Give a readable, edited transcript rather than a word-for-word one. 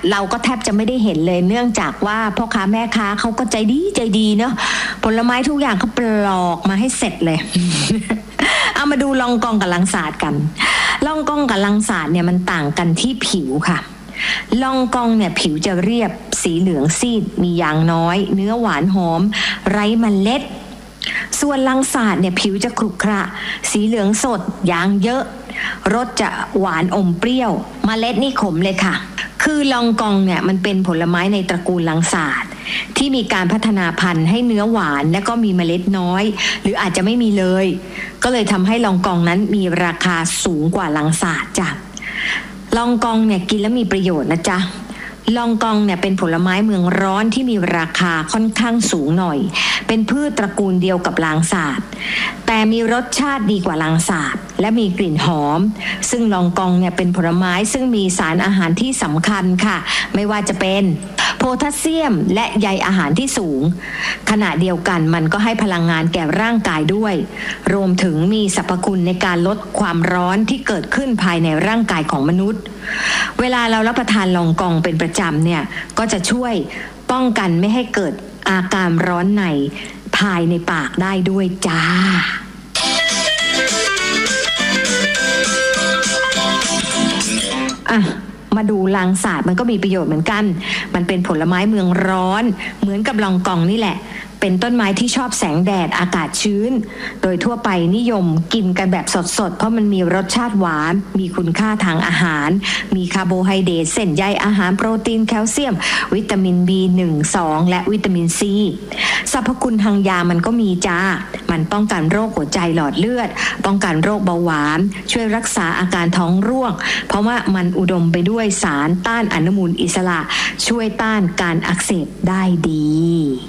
เราก็แทบจะไม่ได้เห็นเลยเนื่องจากว่าพ่อค้าแม่ค้าเขาก็ใจดีเนาะผลไม้ทุกอย่างเขาปลอกมาให้เสร็จเลย เอามาดูลองกองกับลังสาดกันลองกองกับลังสาดเนี่ยมันต่างกันที่ผิวค่ะลองกองเนี่ยผิวจะเรียบสีเหลืองซีดมียางน้อยเนื้อหวานหอมไร้เมล็ดส่วนลังสาดเนี่ยผิวจะขรุขระสีเหลืองสดยางเยอะรสจะหวานอมเปรี้ยวเมล็ดนี่ขมเลยค่ะคือลองกองเนี่ยมันเป็นผลไม้ในตระกูลลังสาดที่มีการพัฒนาพันธุ์ให้เนื้อหวานและก็มีเมล็ดน้อยหรืออาจจะไม่มีเลยก็เลยทำให้ลองกองนั้นมีราคาสูงกว่าลังสาดจ้ะลองกองเนี่ยกินแล้วมีประโยชน์นะจ๊ะลองกองเนี่ยเป็นผลไม้เมืองร้อนที่มีราคาค่อนข้างสูงหน่อยเป็นพืชตระกูลเดียวกับลังสาดแต่มีรสชาติดีกว่าลังสาดและมีกลิ่นหอมซึ่งลองกองเนี่ยเป็นผลไม้ซึ่งมีสารอาหารที่สำคัญค่ะไม่ว่าจะเป็นโพแทสเซียมและใยอาหารที่สูงขณะเดียวกันมันก็ให้พลังงานแก่ร่างกายด้วยรวมถึงมีสรรพคุณในการลดความร้อนที่เกิดขึ้นภายในร่างกายของมนุษย์เวลาเรารับประทานลองกองเป็นประจำเนี่ยก็จะช่วยป้องกันไม่ให้เกิดอาการร้อนในภายในปากได้ด้วยจ้ามาดูลังสาดมันก็มีประโยชน์เหมือนกันมันเป็นผลไม้เมืองร้อนเหมือนกับลองกองนี่แหละเป็นต้นไม้ที่ชอบแสงแดดอากาศชื้นโดยทั่วไปนิยมกินกันแบบสดๆเพราะมันมีรสชาติหวานมีคุณค่าทางอาหารมีคาร์โบไฮเดรตเส้นใยอาหารโปรตีนแคลเซียมวิตามิน B1 2และวิตามิน C สรรพคุณทางยามันก็มีจ้ามันป้องกันโรคหัวใจหลอดเลือดป้องกันโรคเบาหวานช่วยรักษาอาการท้องร่วงเพราะว่ามันอุดมไปด้วยสารต้านอนุมูลอิสระช่วยต้านการอักเสบได้ดี